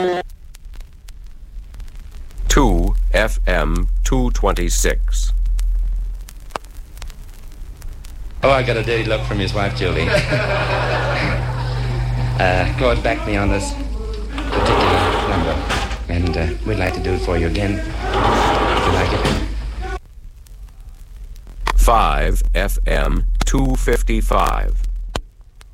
2 FM 226. Oh, I got a dirty look from his wife, Julie. Claude backed me on this particular number, and we'd like to do it for you again, if you like it. 5 FM 255.